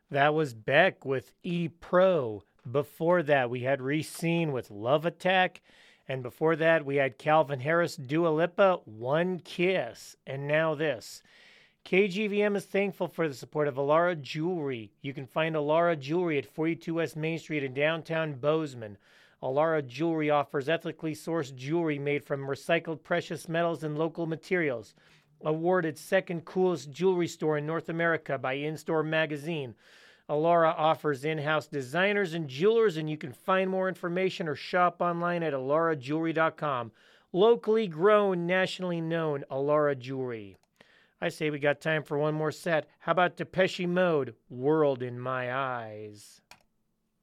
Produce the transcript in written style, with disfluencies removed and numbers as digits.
That was Beck with E Pro. Before that, we had Recene with Love Attack. And before that, we had Calvin Harris, Dua Lipa, One Kiss. And now this. KGVM is thankful for the support of Alara Jewelry. You can find Alara Jewelry at 42 West Main Street in downtown Bozeman. Alara Jewelry offers ethically sourced jewelry made from recycled precious metals and local materials. Awarded second coolest jewelry store in North America by In-Store Magazine. Alara offers in-house designers and jewelers, and you can find more information or shop online at alarajewelry.com. Locally grown, nationally known Alara Jewelry. I say we got time for one more set. How about Depeche Mode, World in My Eyes?